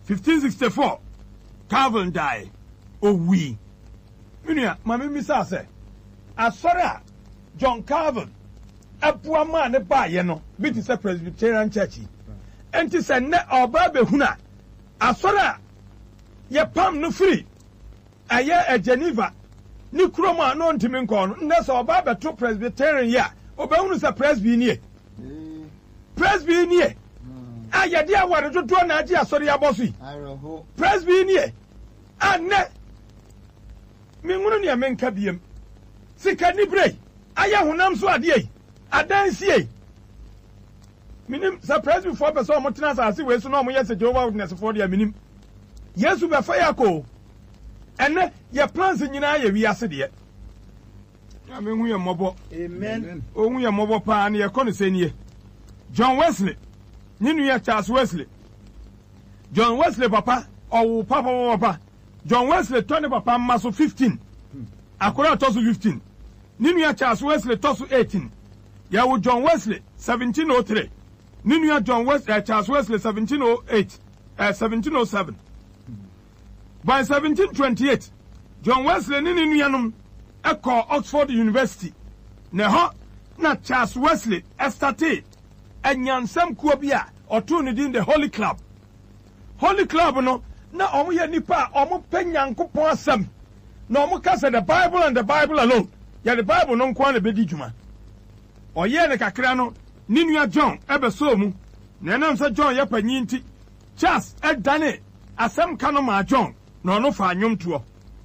1564 Calvin died. We. Minia, Mammy Miss Ase. Asora John Calvin. A poor man, a buy, bit is a Presbyterian churchy. And to send net or Babe Huna. Asora. Ye palm no free. A year at Geneva. Ni Croma non Timincon. Ness or Babe to Presbyterian ya. Obonus a Presbynier. Presbynier. Aya dear, what to do an idea, sorry, Abossi. Presbynier. And net. Mingunia men cabium. Sikani bray. Aya hunam so adie. Adansie. Minim surprise before person motinas as we so no mo yes Jehovah Witness for their minim. Yes we be fire ko. Ene ye plans nyina ye wi ase de. Ya me hu ye mobo. Amen. O hu ye mobo pa na ye kono senie. John Wesley. Ninu ye Charles Wesley. John Wesley papa o papa. John Wesley turn papa maso 15. Akora tosu 15. Ninu ye Charles Wesley tosu 18. Ya wo John Wesley 1703. Ninu ye John Wesley Charles Wesley 1708. 1707. By 1728, John Wesley ninu yanum eko Oxford University. Ne ho na Charles Wesley estate enyansam kuo bia oto ne din the Holy Club. Holy Club no na omo ye nipa omo penyankopon asem. Na omo ka say the Bible and the Bible alone. Ya the Bible no nko na bedi djuma. Oye ne kakra no ninu John ebeso mu. Na enam say John ye panyi nti Charles edane asem ka no ma John. No no fa anyom to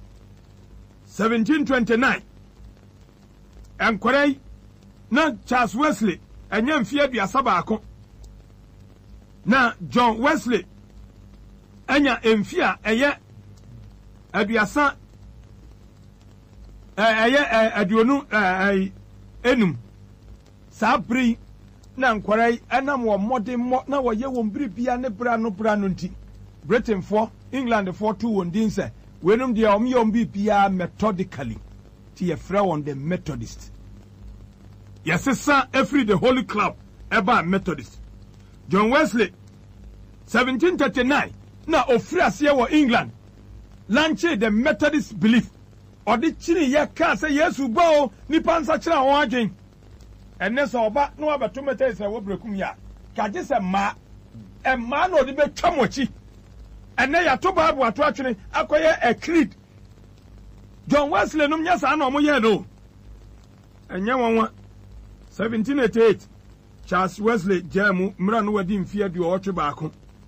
1729 enkwere na Charles Wesley enya mfie aduasa baako na John Wesley enya mfie a eye aduasa aduonu enum sabri na nkwere enam wo modern na wo ye wo mbiribia ne bra no nti Britain for England for 2 on dinse wenum dia omyom bibia methodically ti ye fra on the Methodist. Yes sir, every the Holy Club eba Methodist. John Wesley 1739 na ofra se wo England launch the Methodist belief or the chini ye ka say Yesu bo nipa nsa kira ho adwen enne so oba no abeto Methodist se wo brekum ya ka je se ma no de betwa mochi. And now, to Bible at watching acquire a creed. John Wesley, no, yes, I know, no. And young one, 1788, Charles Wesley, Jamu, Mranu, Wadim, fear the orchard back.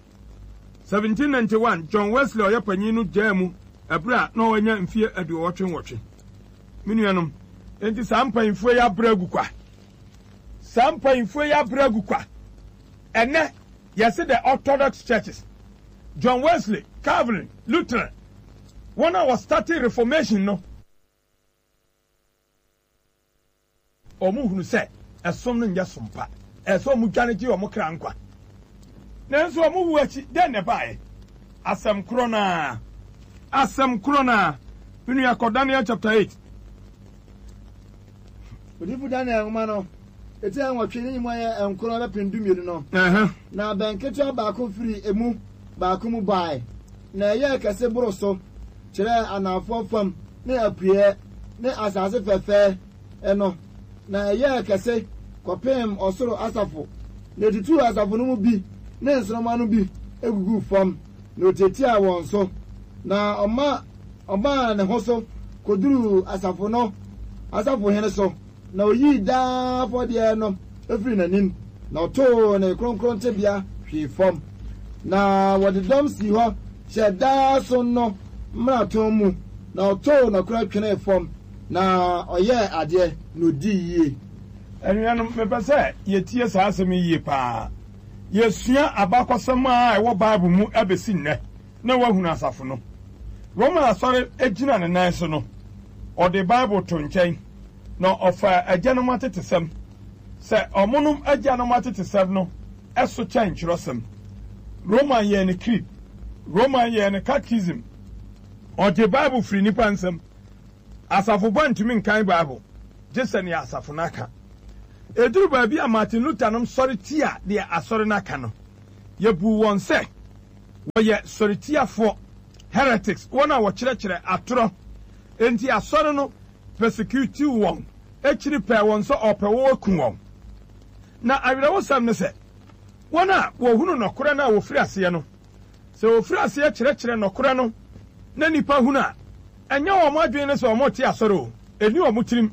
1791, John Wesley, or Yapanino, Jamu, a brat, no one in fear at the orchard watching. Minianum, and the Sampa for ya Bragukwa. Sampa for ya Bragukwa. And now, yes, the Orthodox churches. John Wesley, Calvin, Luther. When I was starting Reformation, no. Omu who said, as something just some part, as some mujanity or mokrankwa. Then so move watch, then a buy. Asam Krona. Pinia Daniel chapter 8. But if you done, man, it's a watching my and Krona Pendum, you know. Now, Banketa Bako free a move. Bakumu bai na ye kase broso kire anafo fam na apue na asase fefe eno na ye kase kopem osoro asafo na tutu asafo no mu bi na nsroma no bi egugu fam na oteti a won so na oma ne hoso koduru asafo hene so na oyi da for de no efiri nanim na oto na kronkron tebia hwi fam na what the dom si ho sheda so no mratomu na oto na kura twene fom na oye ade no di yie enwanu mepese yetie saa asem yie pa yesua abakosem a ewo bible mu abesi nne na wahunu asafo no Roman asore ejina ne nan so no o the bible to nchen na ofa ajanomate tesem se omonum ajanomate tesem no eso chanchirosem Roman ye ne creed, Roman ye ne catechism, or the Bible free nipansem. Asafo ntumi nkan Bible, just any asafo naka. Eduru baby a Martin Luther nom sorry tia de asore naka no. Ye bu won se, wɔyɛ sɔretiafoɔ heretics wɔn a wɔkyerɛkyerɛ atorɔ enti asɔre no persecute wɔn ekyiri pɛɛ wɔn sɛ ɔpɛ wɔn ku wɔn na awerɛwosɛm ne sɛ wɔn a wɔhunu nɔkorɛ no a wɔfiri aseɛ no sɛ wɔfiri aseɛ kyerɛkyerɛ nɔkorɛ no na nipa hunu a ɛnyɛ wɔn adwene ne sɛ wɔn te asɔre o eni wɔn tirim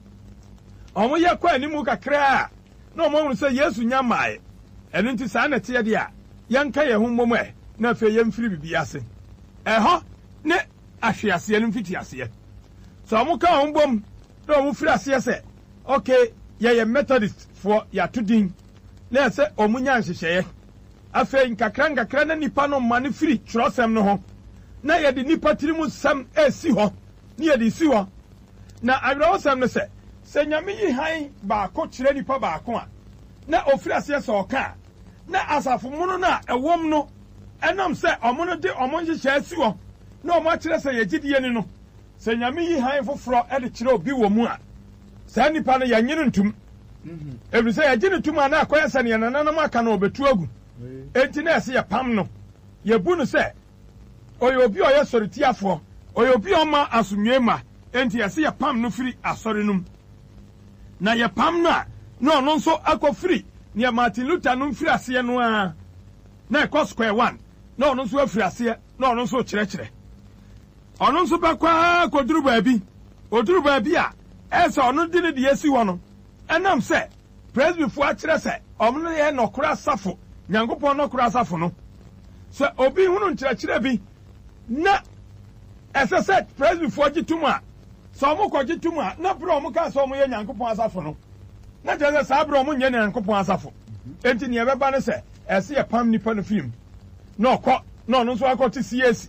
wɔn yɛ kɔ anim kakra a na wɔn ahunu sɛ yesu nya maae ɛno nti saa na teɛ deɛ a yɛnka yɛn ho mmom ɛ na afei yɛmfiri bibi ase ɛhɔ ne ahwe aseɛ no mfiti aseɛ sɛ wɔn ka wɔn bom na wɔn firi aseɛ sɛ okay yɛyɛ methodist foɔ yɛato din na ɛsɛ wɔn nya nhyehyɛeɛ afei nkakra na nipa no mma ne firi twerɛsɛm no ho na yɛde nipa tiri mu nsɛm esi hɔ ne yɛde si hɔ na awerɛwosɛm no sɛ nyame yi han baako kyerɛ nipa baako a na ofiri aseɛ sɛ ɔka a na asafo mono no a ɛwɔm no ɛnam sɛ ɔmo no de ɔmo nhyehyɛe si hɔ na ɔmo akyerɛ sɛ yɛgyidie ni no sɛ nyame yi han foforɔ ɛde kyerɛ obi wɔ mu a saa nipa no yɛnye no ntom ɛfiri sɛ yɛgye no tom a na akɔyɛ sɛ neɛ nananom aka no ɔbɛtu agu enti na ɛsɛ yɛpam no yɛbu no sɛ ɔyɛ obi a ɔyɛ sɔretiafoɔ ɔyɛ obi a ɔma asomdwoe ma enti yɛsɛ yɛpam no firi asɔre no mu na yɛpam no a na ɔno nso akɔ firi nea Martin Luther no mfiri aseɛ no a na ɛkɔ square one na ɔno nso afiri aseɛ na ɔno nso kyerɛkyerɛ ɔno nso bɛkɔ akɔduru baabi oduru baabi a ɛsɛ ɔno de ne deɛ asi hɔ no ɛnam sɛ presbyfoɔ akyerɛ sɛ ɔmo no yɛ nɔkora asafo nyankopɔn nɔkora asafo no sɛ obi hunu nkyerɛkyerɛ bi na ɛsɛ sɛ presbyfoɔ gye tom a sɛ ɔmo kɔgye tom a na berɛ ɔmo ka sɛ ɔmo yɛ nyankopɔn asafo no na kyerɛ sɛ saa berɛ ɔmo nyɛ nyankopɔn asafo enti nea ɛbɛba ne sɛ ɛsɛ yɛpam nipa no firim na ɔkɔ na ɔno nso akɔ te CAC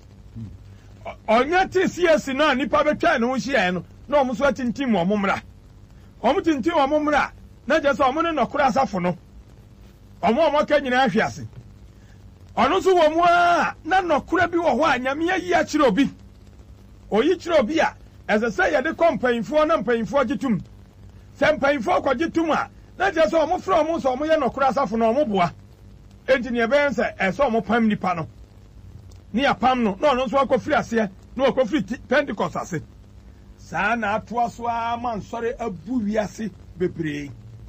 ɔnyɛ te CAC no a nipa bɛtwa ne ho hyiaeɛ no na ɔmo nso atintim ɔmo mmra ɔmo tintim ɔmo mmra na kyerɛ sɛ ɔmo ne nɔkora asafo no ɔmo aka nyinaa ahwe ase ɔno nso wɔ mu a na nɔkora bi wɔ hɔ a nyame ayi akyerɛ obi oyi kyerɛ obi a ɛsɛ sɛ yɛde kɔ mpanyimfoɔ na mpanyimfoɔ gye tom sɛ mpanyimfoɔ kɔgye tom a na kyerɛ sɛ ɔmo frɛ ɔmo sɛ ɔmo yɛ nɔkora asafo na ɔmo boa enti nea ɛbɛyɛ sɛ ɛsɛ ɔmo pam nipa no ne yɛpam no na ɔno nso akɔ firi aseɛ na ɔkɔ firi Pentecost ase saa na atoa so a ma nsɔre abu wiase bebree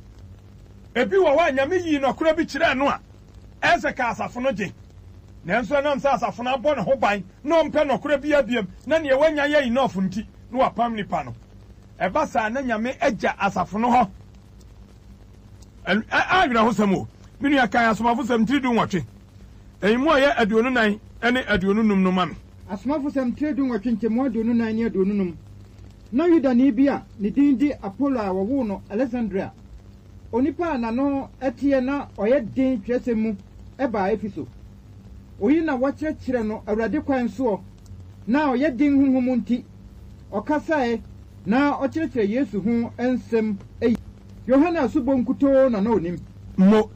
ebi wɔ hɔ a nyame yii nɔkora bi kyerɛ no a ɛsɛ ka asafo no gye nanso ɛnam sɛ asafo no abɔ ne ho ban na ɔmpɛ nɔkora bi abiam na nea wanya yɛ enough nti na wapam nipa no ɛba saa na nyame agya asafo no hɔ awerɛhosɛm o me nua kan asomafo sɛm tiri du nwɔtwe ɛyimu a ɛyɛ 24 ɛne 25 no ma me asomafo sɛm tiri du nwɔtwe nkyɛmu 24 ne 25 na Yudani bi a ne din di Apollo a wɔwoo no Alexandria onipa a n'ano ɛteɛ na ɔyɛ den twɛsɛm mu ɛbaa Efeso oyi na wɔkyerɛkyerɛ no Awurade kwan soɔ na ɔyɛ den honhom nti ɔkasae na ɔkyerɛkyerɛ Yesu ho nsɛm eyi Yohana asubɔ nkutoo na onim mo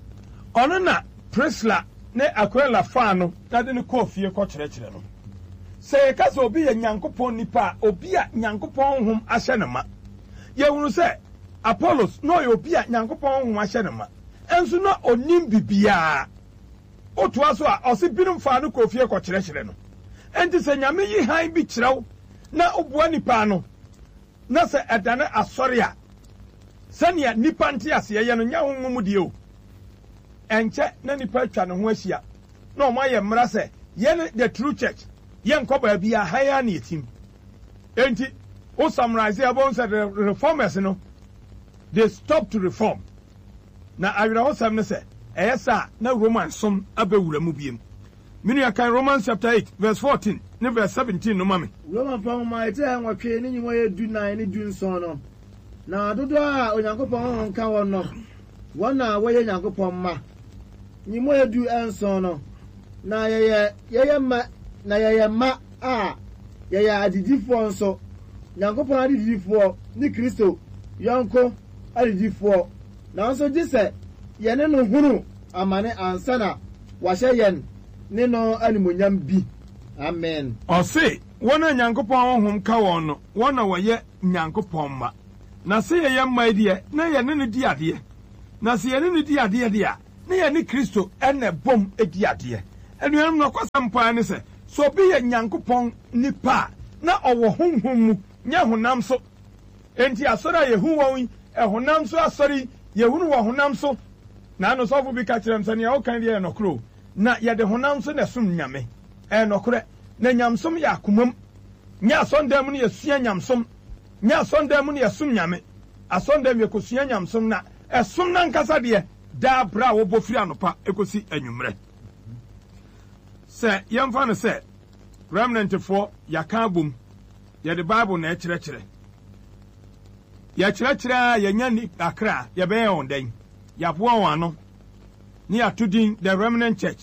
ɔno na Priscilla ne Aquila faa no na de ne kɔɔ fie kɔkyerɛkyerɛ no sɛ yɛka sɛ obi yɛ nyankopɔn nipa a obi a nyankopɔn honhom ahyɛ ne ma yɛhunu sɛ Apollos na ɔyɛ obi a nyankopɔn honhom ahyɛ ne ma ɛnso na onim bibiaa otoa so a ɔse binom faa no kɔɔ fie kɔkyerɛkyerɛ no ɛnti sɛ nyame yi han bi kyerɛw na oboa nipa no na sɛ ɛdane asɔre a sɛnea nipa nte aseɛ yɛ no nyɛ honhom mu die o ɛnkyɛ na nipa atwa ne ho ahyia na ɔmo ayɛ mmara sɛ yɛne the true church yɛnkɔ baabi a ha ne yɛtim enti o summarize abɔn sɛ the reformers no they stop to reform na awerɛhosɛm no sɛ ɛyɛ saa na Roman som abɛwura mu biem menu yɛkan Romans chapter 8 verse 14 ne verse 17 no ma me Roman pamma ɛte nwɔtwe ne nyimo yɛ 12 ne 17 no na dodo a Onyankopɔn nka wɔn no wɔn na wɔyɛ Nyankopɔn ma nyimo yɛ 17 no na yɛyɛ ma a yɛyɛ adidifoɔ nso Nyankopɔn adidifoɔ ne Kristo yɔnko adidifoɔ na nso gye sɛ yɛne no hunu amane ansa na wahyɛ yɛn ne no animonyam bi amen ɔse wɔn a Nyankopɔn honhom ka wɔn no wɔn na wɔyɛ Nyankopɔn ma na sɛ yɛyɛ mma deɛ na yɛne no di adeɛ na sɛ yɛne no di adeɛ deɛ a na yɛne Kristo ɛna bom di adeɛ anuanom no kwasam pa ne se so bi ye Nyankopɔn nipa na owo honhom mu nya honam so enti asori yehu won honam so asori yehunu wo honam so na no so bi ka kyerem se ne o kan de no kro na ye de honam so na sum nyame no kro na nyamsom ya akomam nya asondam no yesua nyamsom nya asondam no yesum nyame asondam yekosua nyamsom na esum na nkasa de da bra wo bofiri anopa ekosi anwumre se yemfa no se remnant for yaka bom ye the Bible na ekyerɛkyerɛ ya kyerɛkyerɛ ya nya ni akra ya be on den ya boa wano ni atudin the remnant church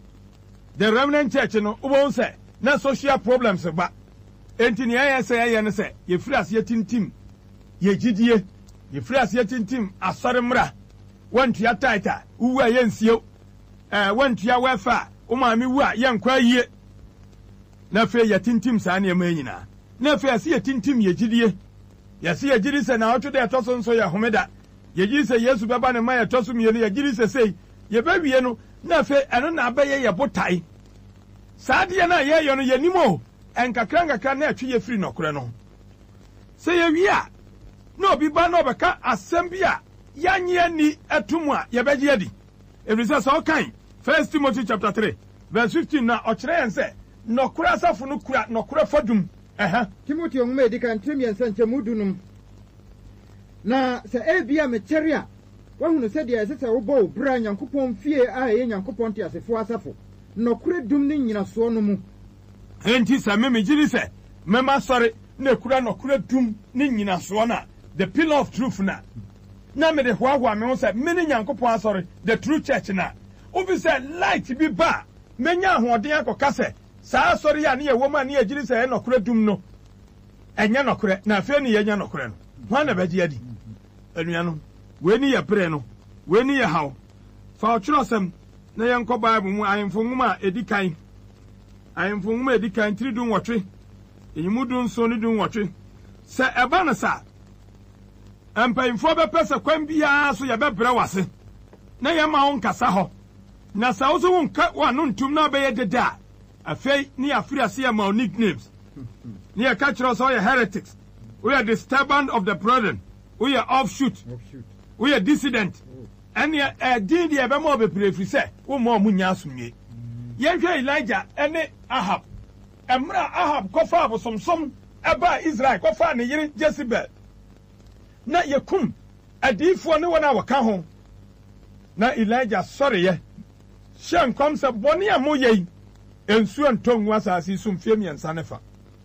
no ubon se na social problems ba enti ne ya se ya ne se ye firi ase tintim ye gidie ye firi ase tintim asɔre mra wantua taita uwu a yensio wantua wefa o maami wu a yenkwa yie na fe ya tintim saa ne ma nyina na fe ase ya tintim ye gidie ya se ya gidi se na oto de toso nso ya homeda ye gidi se Yesu beba ne ma ya toso mienu ya gidi se sei ye bawie no na fe eno na abaye ye botai saa de na ye yo no ye nimo enkakra na atwi ye firi nokore no se ye wi a na obi ba na obeka asem bi a yanye ni atumu a ye beje adi everisa so kan 1 Timothy chapter 3 verse 15 na okire yen se nokore asafo no kura nokore fadum Timothy ongume edika ntrim yensa nchemudunum na se ebia mecheria wahunu se dia sese wo bo bra Nyankopɔn fie a ye Nyankopɔn te asefo asafo nokore dum ni nyina so no mu enti sa me giri se mema sɔre na kura nokore dum ni nyina so na the pillar of truth na me de hoahoa me ho se me ni Nyankopɔn asɔre the true church na obi se light bi ba menya ahoɔden akɔka se saa asɔre ya ne ye woma ne ye giri se nokore dum no enya nokore na afei ne ye nya nokore no ho na beji adi anuano we ni ye pre no we ni ye haw fa ɔkyerɛsɛm na ye nkɔ Bible mu ayemfonguma edikan 3 dun wɔtwe enyimu dun so ne dun wɔtwe se eba na sa ampayimfo bɛpɛ sɛ kwan biara so ye bɛbrɛ wase na ye ma wo nkasa hɔ na sa wo so wo nka wa no ntum na bɛyɛ deda afei ni afiri ase ya ma nicknames ni ye ka kyerɛ so ye heretics we are disturbance of the brethren we are offshoot we are dissident and ye din de ebe ma obepirefiri sɛ wo ma mu nya asomye ye hwɛ Elijah ene Ahab emra Ahab kofa abosomsom eba Israel kofa ne yere Jezebel na yekum adifo ne wona waka ho na Elijah sɔre ye hye nkom sɛ bɔne a moyɛ ensu antongu asase so mfie miɛnsa ne fa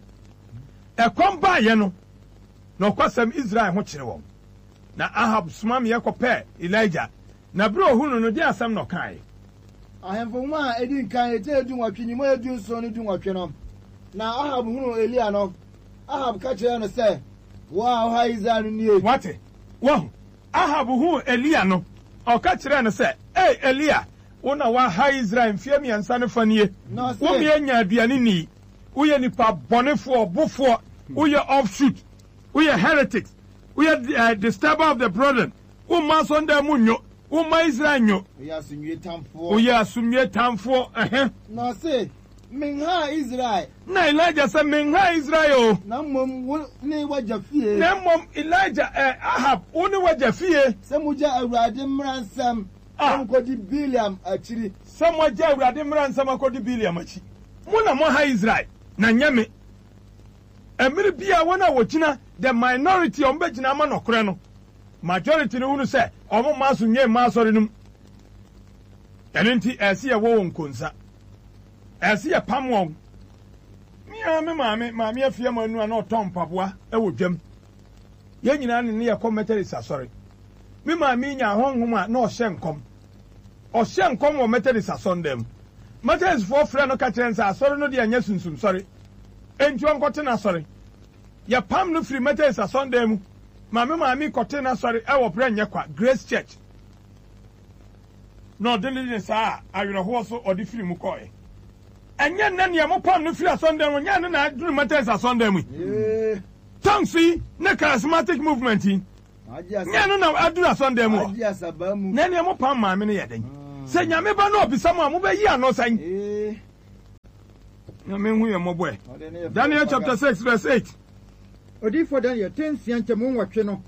ɛkɔm ba ye no na ɔkwasɛm Israel ho kyerɛ wɔn na Ahab soma me yɛkɔpɛ Elijah na bro hunu no de asɛm no kae ahemfoma a edi nkan ete edu nwatwe nyimo edu nso ne du nwatwe no na Ahab hunu Elia no Ahab ka kyerɛ no sɛ wa ha Israel no nie wate wo Ahab hunu Elia no ɔka kyerɛ no sɛ Elia wona wa ha Israel mfie miɛnsa ne fa nie wo me anya aduane ni wo ye nipa bɔnefo ɔbofo wo ye offshoot wo ye heretics we are disturber of the brethren wo ma so nda mu nyo wo ma Israel nyo wo ya asumye tamfo na se minha Israel na Elijah se minha Israel na mom wo ne waja fie na mom Elijah Ahab wo ne waja fie se muja awurade mransam ankodi Biliam achiri se muja awurade mransam ankodi Biliam achi mo na mo ha Israel na nyame emiri bia wona wochina the minority on begina ma nokore no majority no hunu se omo maso nwe masori num enenti ese ye wo nkonsa ese ye pamwon mia me maame afia manu na oton paboa e wo dwam ye nyina ne ye commentary sasori me maame nya honhom a na o hye nkom wo metary sasondem matters for frɛ no ka kyerɛ nsa asɔre no de anya sunsum sɔre enti onkote na sɔre ya pam no free metary sasondem mu maame kote na sɔre ɛwɔ brɛ nyɛ kwa Grace Church no de saa awerɛhoɔ so ɔde firi mu kɔɛ ɛnyɛ nna ne mo pam no free asɔndem mu nya ne na aduru metary sasondem mu tongues yi ne charismatic movement yi nya no na aduru asɔndem mu na ne mo pam maame no yɛ den sɛ nyame ba no obisa mo a mo bɛyi ano san Daniel chapter 6 verse 8. Odifo Daniel 10 sianchemu nwatwe no.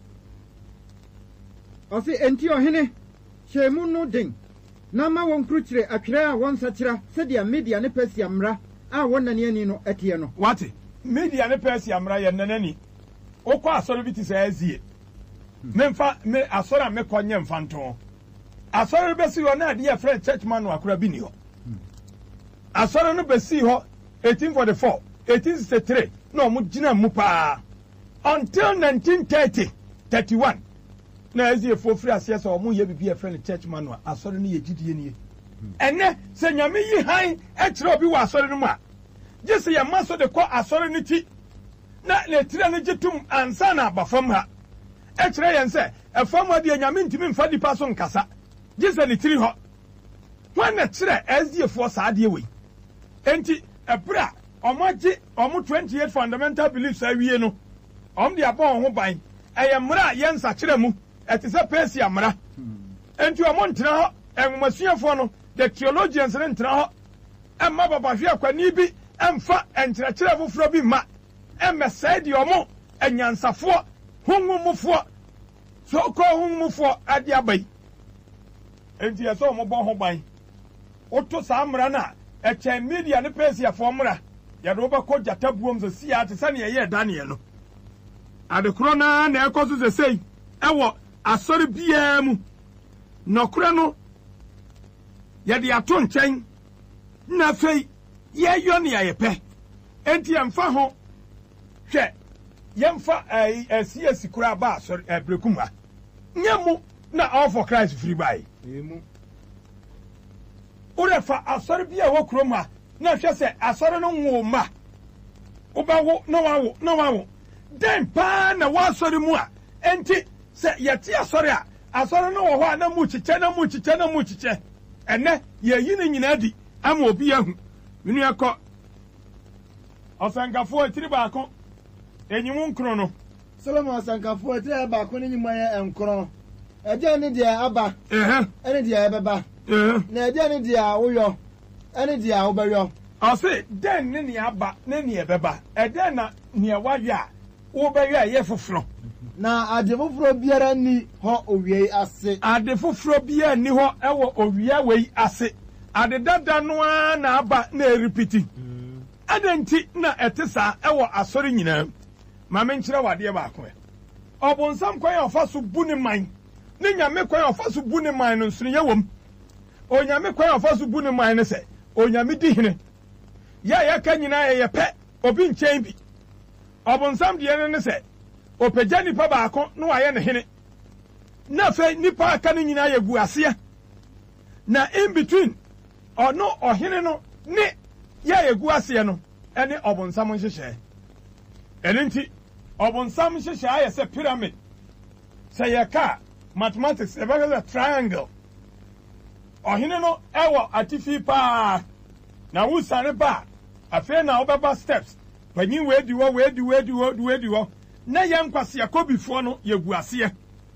Ose enti ohene shemu no den. Na ma won kruchire atwere a won satira sedia media ne Persia mra a won nani ani no etie no. Wate? Media ne Persia mra ye nanani. Okwa asoro bi ti se azie. Memfa me asoro me konye mfanto. Asoro be si ho na ade friend church man no akora bi ni ho. Asoro no be si ho 1844, 1863. No mu gina mu pa. Until 1930, 31. Na ezi efo free ase so omo ye bibi friend church man no asoro no ye gidie nie. Ene se nyame yi han e kire obi wa asoro no mu a. Jese ye maso de ko asoro no ti. Na le tire no gitum ansa na abafam ha. E kire yen se efam ade nyame ntimi mfa dipa so nkasa. Jese le tiri ho. When na kire ezi efo sa ade we. Enti ebra omoji omo 28 fundamental beliefs awie no. Om de abon ho ban. Eye mra ye nsa kire mu. Etise Persia mra. Enti omo ntena ho enwomasuafo no the theologians ne ntena ho. Emma baba hwe akwani bi emfa enkyerɛkyerɛ foforo bi ma emɛsɛe de omo enyansafo hunwumufo so ko hunwumufo ade abai. Enti yeso omo bɔ ho ban. Oto saa mra na ɛkyɛn media ne Persia fo mra ya do ba ko jata buom so sia te sane ye Daniel no. Adekoro na ekoso se sei ɛwɔ asɔre biaa mu nokora no ya de ato nkyɛn na fei ye yo ne ye pɛ enti yɛmfa ho hwɛ yɛmfa CS kura ba asɔre brekumwa nyemu na all for Christ free by emu urefa asɔre bia wɔ kroma na hwɛ sɛ asɔre no nwoma obawo no wawo den pa na wasɔre mu a enti se yeti asɔre a asɔre no wɔ hɔ a na mu kyikyɛ ene ye yi ne nyina di ama obi ahu menu yakɔ ɔsankafo atiri baako enyimu nkro no Solomon ɔsankafo atiri baako ne nyimu yɛ nkro ɛgye ne de aba ɛne de ɛbɛba na ɛgye ne de woyɔ ɛne de wobɛyɔ ɔse den ne aba ne ne ɛbɛba ɛden na ne wayɛ a wobɛyɛ yɛ foforo. Na ade foforo biara ni ho owie ase. Ade foforo biara ni ho ewo owie wei ase. Ade dada no na aba na eripiti. Adenti na etesa ewo asori nyina. Ma me nkyere wade ba ko. Obonsam kwan ofa so bu ne man. Ne nyame kwan ofa so bu ne man no nsoro ye wom. Onyame kwan ofa so bu ne man ne se. Onyame di hene. Ya ka nyina ye pɛ obi nkyɛn bi. Obonsam de ne se. Opegya nipa baako no ayɛ ne hene na fe nipa aka no nyina yɛ gu aseɛ na in between ɔno ɔhene no ne yɛ gu aseɛ no ɛne ɔbonsam nhyehyɛ ɛne nti ɔbonsam nhyehyɛ ayɛ sɛ pyramid sɛ yɛka mathematics ɛbɛka sɛ triangle ɔhene no ɛwɔ atifi paa na wusane ba afei na wobɛba steps panyin weedi hɔ na yɛn kwase akobifo no yegu aseɛ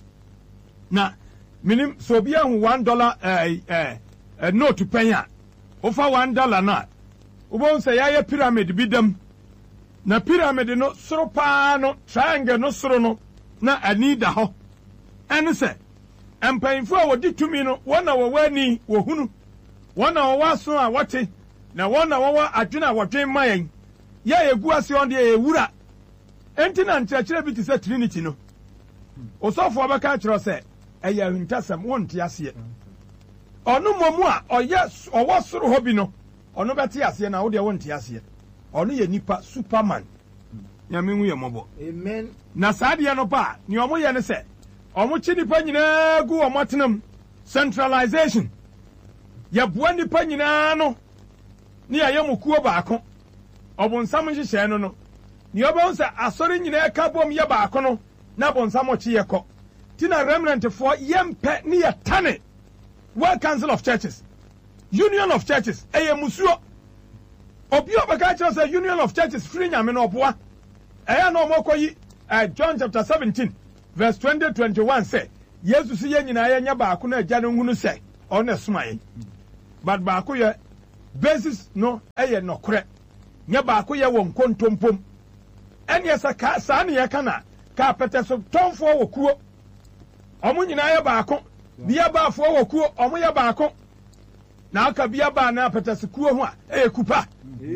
na minim so bi ahu $1 note penya ofa $1 na ubon se ya pyramid bi dam na pyramid no soro pa no triangle no soro no na ani da ho ene se empanfo a wodi tumi no wona wowani wohunu wona wowaso a wote na wona wowa adwena a wodwen mayen ya yegu ase on de ewura enti na nkyerɛkyerɛ bi te sɛ Trinity no osɔfo abɛka kyerɛ sɛ ɛyɛ ahuntasɛm wonte aseɛ ɔno momu a ɔwɔ soro hɔ bi no ɔno bɛte aseɛ na wode wonte aseɛ ɔno yɛ nipa Superman nyame hu yɛ mmɔbɔ amen na saa deɛ no pa ne ɔmo yɛ ne sɛ ɔmo kye nipa nyinaa gu ɔmo atenam centralization yɛboa nipa nyinaa no ne yɛyɛ mo kuo baako ɔbonsam nhyehyɛɛ no ni obon sa asori nyina ka bom ye baako no na bonsam ochi ye kɔ tina remnant for yempe ne ye tane World Council of Churches Union of Churches eye musuo obi obaka kyerɛ sɛ Union of Churches free nyame no oboa ɛyɛ na ɔmɔkɔyi John chapter 17 verse 20-21 say Jesus ye nyina ye nya baako na agya no hunu sɛ ɔna soma ye but baako ye basis no ɛyɛ nɔkorɛ nyɛ baako yɛ wɔ nkontompom ɛneɛ sɛ saa ne yɛka na ka pɛtɛ so tɔnfoɔ wɔ kuo ɔmo nyinaa yɛ baako biabaafoɔ wɔ kuo ɔmo yɛ baako na aka biabaa na apɛtɛse kuo ho a ɛyɛ kupa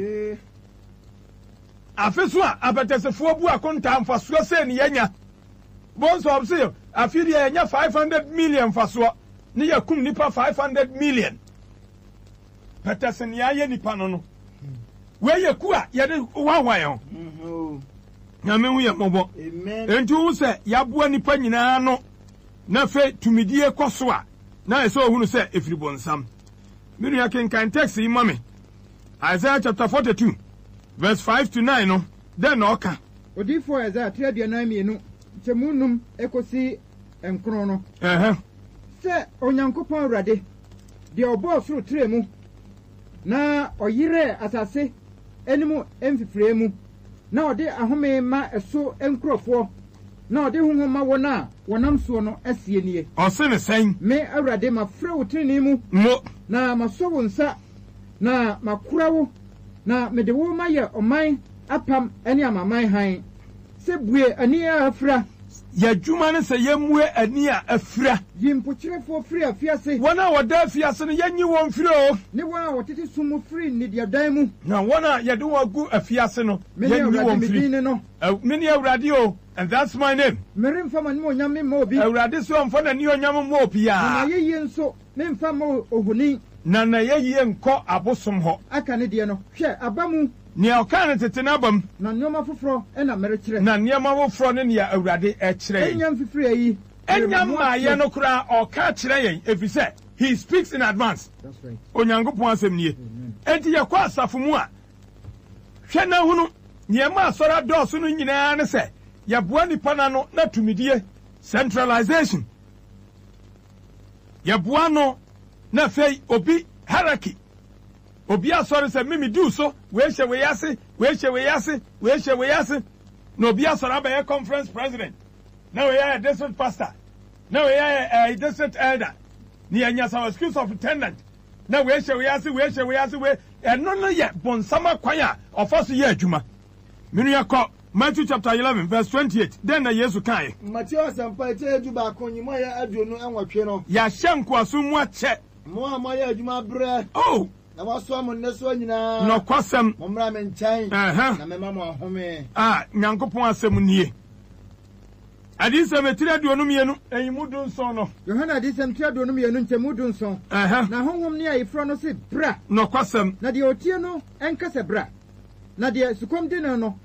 afe so a apɛtɛsefoɔ bu akontaa mfasoɔ sɛ ne yɛnya bonso ɔbse afe deɛ yɛnya 500 million mfasoɔ ne yɛkum nipa 500 million pɛtɛse ne yɛayɛ nipa no wei yɛ ku a yɛde wawa yɛn ho nyame hu yɛ mmɔbɔ enti wo sɛ yɛaboa nipa nyinaa no na fe tumidie kɔ so a na ɛsɛ ohunu sɛ ɛfiri bɔnsam menu ya kenkan text yi ma me Isaiah chapter 42 verse 5 to 9 no then na ɔka odifo Isaiah 3:2 nkyɛmu num ekosi nkron no sɛ onyankopɔn Awurade deɛ ɔbɔɔ soro tire mu na ɔyerɛ asase animu emfifire mu na ɔde ahome ma ɛso nkurɔfoɔ na ɔde honhom ma wɔn a wɔnam soɔ no asie nie ɔse ne sɛn me Awurade mafrɛ wo tirinii mu na masɔ wo nsa na makora wo na mede wo ma yɛ ɔman apam ne amaman han sɛ bue ani a afira yɛadwuma no sɛ yɛmmue ani a afira yi mpokyerɛfoɔ firi afiase wɔn a wɔda afiase no yɛnyi wɔn firi o ne wɔn a wɔtete som mu firi nnidiadan mu na wɔn a yɛde wɔn agu afiase no yɛnyi wɔn firi no mene Awurade o and that's my name meremfa ma nimonyam memma obi Awurade so ɔmfa n'ani onyam mma obiaa na yɛyie nso memfa ma ohoni na yɛyie nkɔ abosom hɔ aka ne deɛ no hwɛ aba mu nea ɔka ne tete n'abam na nneɛma foforɔ ɛna merekyerɛ na nneɛma foforɔ ne nea Awurade ɛkyerɛ yɛn ɛnyam fifiri ayi ɛnyam maayɛ no koraa ɔka kyerɛ yɛn ɛfiri sɛ he speaks in advance onyankopɔn asɛm nie enti yɛkɔ asafo mu a hwɛ na hunu nneɛma asɔre adɔɔso no nyinaa ne sɛ yɛboa nipa no na tumidie centralization yɛboa no na afei obi hierarchy obi asɔre sɛ mimi diw so weehyɛ wei ase na obi asɔre abɛyɛ conference president na weyɛ district pastor na weyɛ district elder ne yɛnya our school superintendent na weehyɛ wei ase ɛno no yɛ bɔnsam akwan a ɔfa so yɛ adwuma menu yɛkɔ Matthew chapter 11 verse 28 then na Yesu kae Matthew asampa edu ba konyimo ya aduonu enwotwe no ya hyɛ nkoaso mu akyɛ mo a mo ya adwuma brɛ oh na waso mo nneso nyinaa no kwasɛm mo mra me nkyɛn na mema mo ahome nyankopɔn asɛm nie adisɛm etire aduonu mienu enyimu du nson no Yohana adisɛm tire aduonu mienu nkyɛmu du nson na honhom ne ayefro no se bra no kwasɛm na deɛ otie no ɛnkasa bra na deɛ sukom di no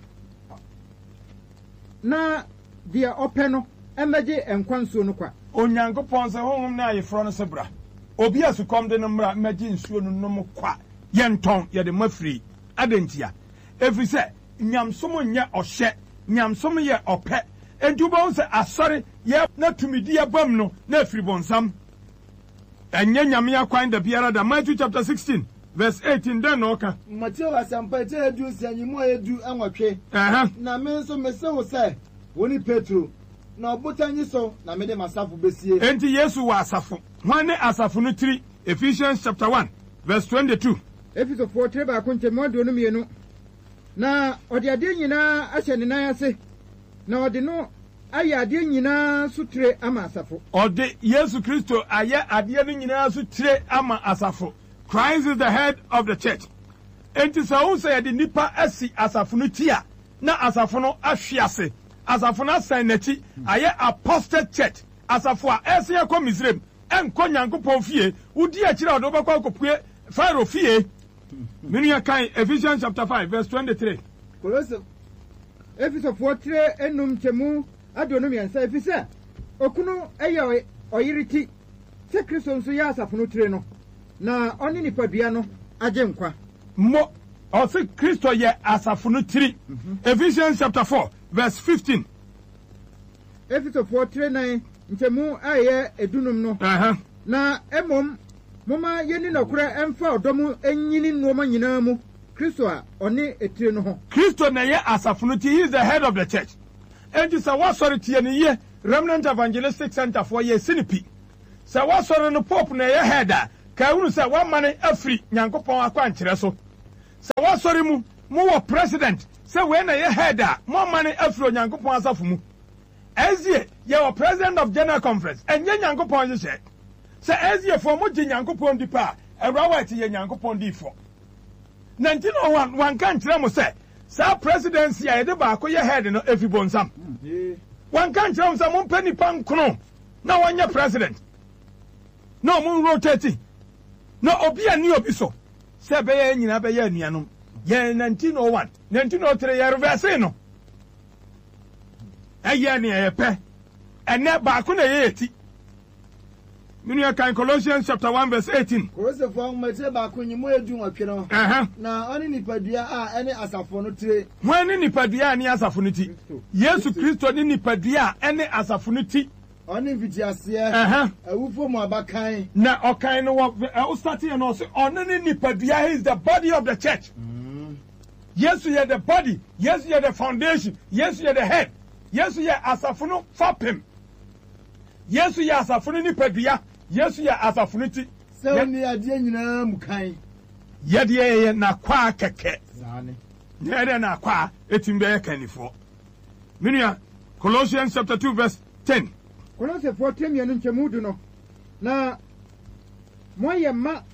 na deɛ ɔpɛ no ɛmɛgye nkwansuo no kwa onyankopɔn sɛ honhom ne ayefro no se bra obi asukɔm de no mmra mmɛgye nsuo no nom kwa yɛntɔn yɛde mafiri adantia ɛfiri sɛ nyamsom nyɛ ɔhyɛ nyamsom yɛ ɔpɛ enti wobɛhu sɛ asɔre yɛ na tumidi abam no na afiri bɔnsam ɛnyɛ nyame akwan da biara da Matthew chapter 16 verse 18 then no ka Matthew asampa edu nsanyimu edu enwotwe na me nso mese wo sɛ woni Petro na obotanyi so na me de masafo besie enti Yesu wa asafo hwan ne asafo no tiri Ephesians chapter 1 verse 22 Efesofo tire ba ko ntɛmu aduonu mienu na ɔde ade nyinaa ahyɛ ne nan ase na ɔde no ayɛ ade nyinaa so tire ama asafo ɔde Yesu Kristo ayɛ ade no nyinaa so tire ama asafo Christ is the head of the church. Enti sɛ wo sɛ yɛde nipa asi asafo no ti a na asafo no ahwe ase asafo no asan n'akyi ayɛ apostate church asafo a ɛsɛ yɛkɔ Misraim ɛnkɔ Nyankopɔn fie wodi akyire a ɔde wobɛkɔ akɔpue Pharaoh fie menu yɛkan Ephesians chapter 5 verse 23 Efesofo tire enum nkyɛmu aduonu mmiɛnsa ɛfiri sɛ okunu ɛyɛ ɔyere ti sɛ Kristo nso yɛ asafo no tire no na ɔne nipadua no agye nkwa mo ɔse Kristo yɛ asafo no tiri Ephesians chapter 4 verse 15 Efesofo tire nan nkyɛmu ayɛ edunum no na emom moma yɛni nokora ɛmfa ɔdɔm enyini nneɛma nyinaa mu Kristo a ɔne etire no ho Kristo na yɛ asafo no ti he is the head of the church enti sɛ wasɔre tie ne yɛ Remnant Evangelistic Center for yɛ sinipi sɛ wasɔre no pope na yɛ head a ka unu say one man afri Nyankopon akwankyere so say what sorry mu wɔ president say we na ye head a mo man afri Nyankopon asafo mu ezie ye wɔ president of general conference enye Nyankopon ye say ezie for mo gye Nyankopon di pa Ebra white ye Nyankopon di fo 1901 wan kan kyerɛ mo say sa presidency a yɛde baako yɛ head no efi bonsam wan kan kyerɛ mo say mo mpani pan kono na wanya president no mo rotate no obi ani obi so say be ye nyina be ye anuanom ye 1901 1903 ye reverse no aye ne ye pe ene baako na ye eti Minu kan Colossians chapter 1 verse 18. Colossians for mate ba ko nyimu edu nwatwe no. Na oni nipadua a ene asafo no tire. Ho ene nipadua ne asafo no ti. Yesu Kristo ne nipadua ene asafo no ti. Oni mfitiase. Awufo mu abakan. Na okan no o start here no so ono ne nipadua is the body of the church. Yesu ye the body, Yesu ye the foundation, Yesu ye the head. Yesu ye asafo no fapem. Yesu ye asafo no nipadua. Yesu ya asafuniti se ni ade nyina mukan yede ye na kwa keke zane yede na kwa etimbe ye kanifo minua Colossians chapter 2 verse 10 Colossians 4:10 no nchemudu no na moye ma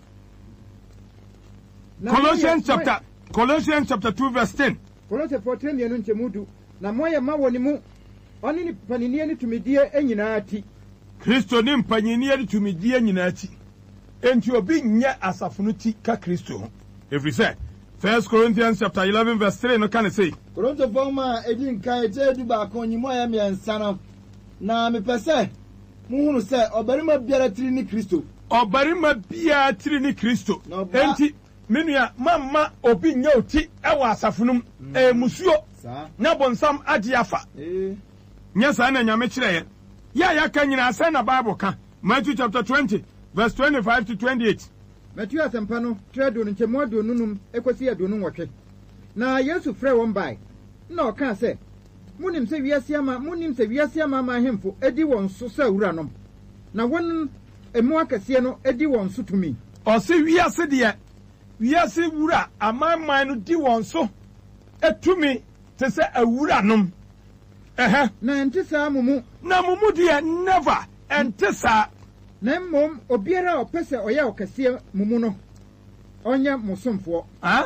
Colossians chapter 2 verse 10 Colossians 4:10 no nchemudu na moye ma woni mu oni ni panini ni tumidie enyina ati Kristo ni mpanyini yɛ tumidie nyina ti enti obi nyɛ asafo no ti ka Kristo ho every say 1 Corinthians chapter 11 verse 3 no kan say Korinto foma edi nkai te du ba ko nyimo ya miensa no na mepɛsɛ muhunu sɛ obarima biara tiri ni Kristo tiri ni Kristo enti menua mamma obi nyɛ oti ɛwɔ asafo no musuo na bonsam agye afa nyɛ saa na nyame kyerɛ yɛ ya kan nyina say na Bible ka Matthew chapter 20 verse 25 to 28 Matthew asempa no tredo no nchemo adonunum ekosi adonun wotwe na Yesu frɛ wɔn bai na ɔka sɛ munim sɛ wiase ama ma hemfo edi wɔn so sɛ wuranom na wɔn emu akɛse no edi wɔn so tumi ɔse wiase wura amanman no di wɔn so etumi te sɛ awuranom na ente saa mumu na mumu de never ente saa na mmom obiara opese oya okase mumu no onya musomfo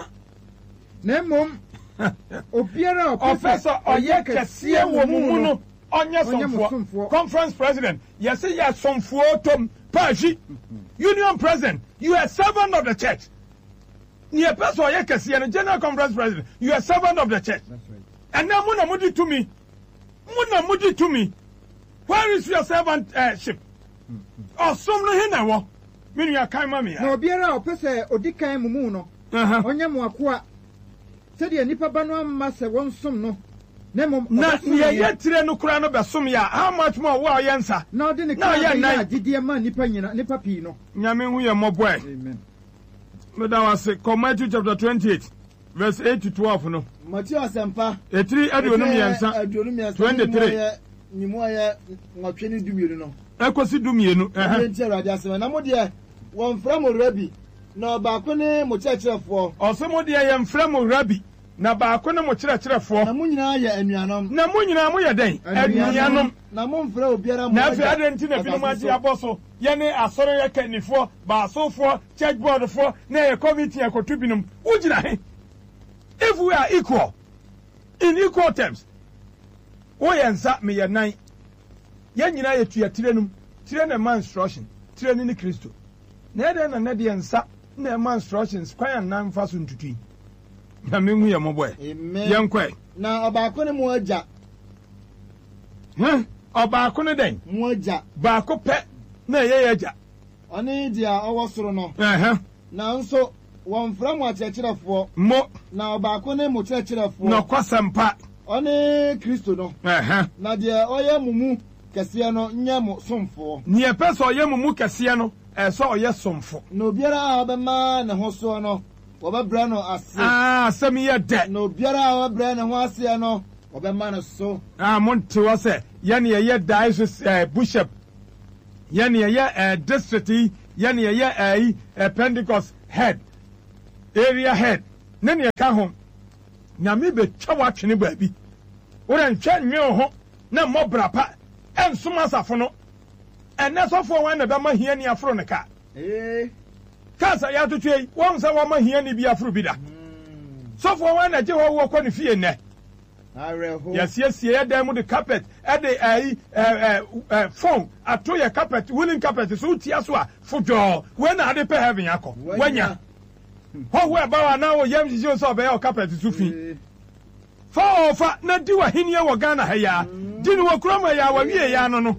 na mmom obiara opese oya kase wo mumu no onya somfo conference president yes ya somfo tom paji union president you are servant of the church ni a person oya kase no general conference president you are servant of the church that's right and now muna mudi to me Muna mudi to me. Where is your servantship? Some no hina wo. Minu ya kai mami. Na obiara opese odikan mumu no. Onya mo akoa. Se de nipa ba no amma se won som no. Na ye tire no kura no be som ya. How much more wo yensa? Na odi ne ka ya gidie ma nipa nyina nipa pi no. Nyame hu ye moboy. Amen. No that was Matthew chapter 28 verse 8 to 12 no. Matthew asempa. Etiri adonum yensa. 23. Nyimo ya nwatwe ni dumienu no. Ekosi dumienu. Enti Awurade asema na mo de won fra mo rabi na baako ne mo kyerɛkyerɛfo. Ɔsɛ mo de yɛ mfra mo rabi na baako ne mo kyerɛkyerɛfo. Na mo nyinaa yɛ anuanom. Na mo nyinaa mo yɛ den? Anuanom. Na mo mfra obiara mo. Na afei adenti na binom agye abɔso. Yɛ ne asɔre yɛ kanifo, baasofo, church board fo, na yɛ committee akotu binom. Wogyina he? If we are equal, in equal terms, oyensa me ye nan. Ye nyina ye tuya tirenum, tirene man instruction, tirene ni Kristo. Na de na de ensa na man instructions kwan nan fa so ntutui. Na mengu ye moboy. Amen. Ye nkwe. Na obaako ne mo agya. Obaako ne den. Mo agya. Baako pe na ye agya. Oni dia owo soro no. Na nso won fra mo akyerɛkyerɛfo mo na obaako ne mo kyerɛkyerɛfo no kwasampa ɔne Kristo no na de ɔyɛ mumu kɛseɛ no nyɛ mo somfo ni epɛ sɛ ɔyɛ mumu kɛseɛ no ɛsɛ ɔyɛ somfo na obiara a ɔbɛma ne ho so no wɔbɛbrɛ no ase asɛm yɛ dɛ na obiara a ɔbɛbrɛ ne ho ase no wɔbɛma no so monte wɔ sɛ yɛne yɛyɛ diocese bishop yɛne yɛyɛ district yi yɛne yɛyɛ Pentecost head area head ne ne yɛka ho nyame bɛtwa watwene baabi worɛntwɛ nnwe ho na mmɔbra pa ɛnsom asafo no ɛnɛ sɔfoɔ wɔn na bɛma hiani aforo ne ka kasa yɛatoto yi wɔn sɛ wɔma hiani bi aforo bi da sɔfoɔ wɔn na gye hɔ wɔ ne fie nnɛ yɛsiesie yɛdan mu de carpet ɛde phone ato yɛ carpet woolen carpet so wotia so a fodwɔɔ wei na ade pɛ heaven akɔ wanya hɔho ɛba wa na wo yam hyehye sɛ ɔbɛyɛ wɔ carpet so fi fa ɔfa na di w'ahenniɛ wɔ Ghana ha yaa di ne wɔ kurom ha yaa wawie yaa no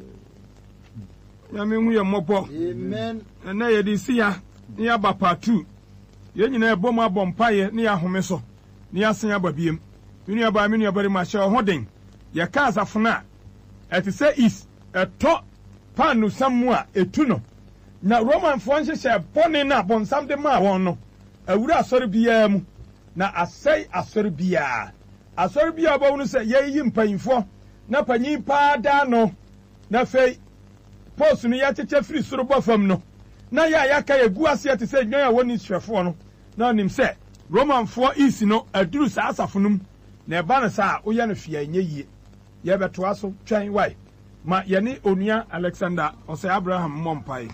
nyame hu yɛ mmɔbɔ ɛnɛ yɛde si ya ne yɛaba part 2 yɛn nyinaa ɛbɔ mu abɔ mpaeɛ ne yɛahome so ne yɛasen aba biem me nuabaa de ma hyɛ ho den yɛka asafo no a ɛte sɛ is ɛtɔ paano sam mu a ɛtu no na romanfoɔ nhyehyɛ bɔne no a bɔnsam de maa wɔn no awura asɔre biara mu na asɛe asɔre biara bɔwo no sɛ yɛyiyi mpanyimfoɔ na panyin paa daa no na afei post no yɛkyekyɛ firi soro bɔ fam no na yɛ a yɛaka yɛgu aseɛ te sɛ dwan a wɔne hwɛfoɔ no na ɔnim sɛ romanfoɔ isi no aduru saa asafo no mu na ɛba no saa a woyɛ no fia nyɛ yie yɛbɛtoa so twɛn wae ma yɛne onua Alexander ɔsɛ Abraham mmɔ mpae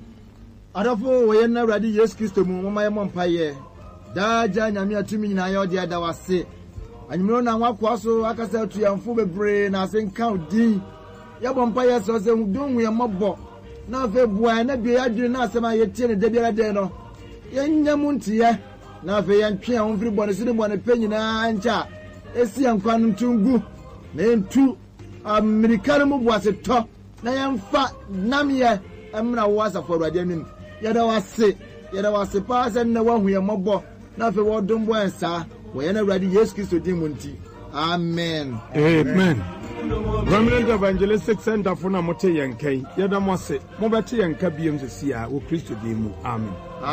adɔfo wɔyɛ no Awurade Yesu Kristo mu mama yɛ mmɔ mpaeɛ daa gya nyame atumi nyinaa yɛ ɔde ada wase anwummerɛ na wakoa so akasa atuyamfo bebree na ase nka wo din yɛbɔ mpaeɛ sɛ sɛ donhu yɛ mmɔbɔ na afei boa na bie adwene na asɛm a yɛtie ne da biara dɛn no yɛnyɛ mu nteɛ na afei yɛntwe a womfiri bɔne so ne bɔne pɛ nyinaa nkyɛ a esi nkwa no ntungu na entu Amerika no mu boasetɔ na yɛmfa namyɛ mmra wo asafo Awurade anim yɛda wase paa sɛ nnɛ wahu yɛ mmɔbɔ na afei wɔdom bɔ ɛnsaa wɔyɛ no Awurade Yesu Kristo din mu nti amen Remnant Evangelistic Center for na mote yɛn kai yɛda mo ase mobɛte yɛn ka biem sɛ sia wɔ Kristo din mu amen